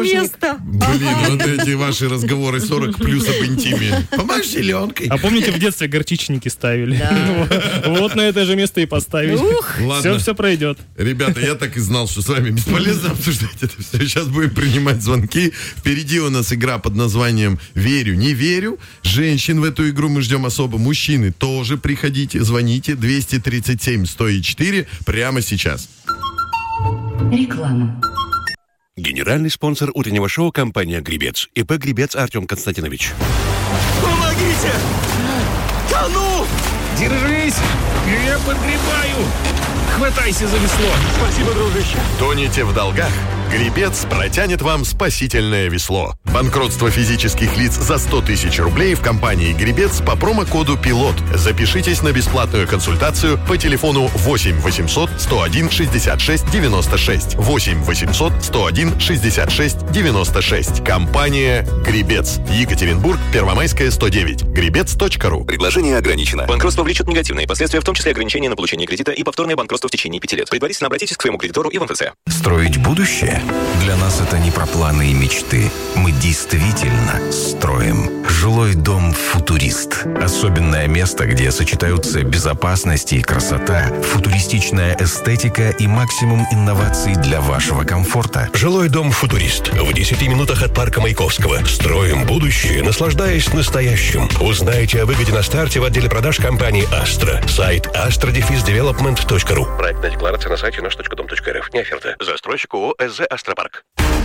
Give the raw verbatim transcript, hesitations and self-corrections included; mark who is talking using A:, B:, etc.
A: место.
B: Блин, вот эти ваши разговоры сорок плюс об интиме. Помашь зеленкой.
C: А помните, в детстве горчичники ставили? Вот на это же место и поставили. Все, все пройдет.
B: Ребята, я так и знал, что с вами бесполезно обсуждать это все. Сейчас будем принимать звонки. Впереди у нас игра под названием «Верю, не верю». Женщин в эту игру мы ждем особо. Мужчины тоже приходите, звоните. двести тридцать семь сто четыре прямо сейчас.
D: Реклама.
E: Генеральный спонсор утреннего шоу — компания «Гребец». ИП «Гребец» Артем Константинович.
F: Помогите! Тону! Держись! Я подгребаю! Хватайся за весло! Спасибо, дружище!
B: Тонете в долгах? Гребец протянет вам спасительное весло. Банкротство физических лиц за сто тысяч рублей в компании «Гребец» по промокоду «Пилот». Запишитесь на бесплатную консультацию по телефону восемь восемьсот сто один шестьдесят шесть девяносто шесть. восемь восемьсот сто один шестьдесят шесть девяносто шесть. Компания «Гребец». Екатеринбург, Первомайская, сто девять. гребец точка ру.
G: Предложение ограничено. Банкротство влечет негативные последствия, в том числе ограничение на получение кредита и повторное банкротство в течение пяти лет. Предварительно обратитесь к своему кредитору и в эм эф цэ.
H: Строить будущее? Для нас это не про планы и мечты. Мы действительно строим. Жилой дом «Футурист». Особенное место, где сочетаются безопасность и красота, футуристичная эстетика и максимум инноваций для вашего комфорта.
E: Жилой дом «Футурист». В десяти минутах от парка Маяковского. Строим будущее, наслаждаясь настоящим. Узнайте о выгоде на старте в отделе продаж компании «Астра». Сайт астра девелопмент точка ру. Проектная декларация на сайте наш точка дом точка эр эф. Не оферта. Застройщик ООО «СЗ Астропарк».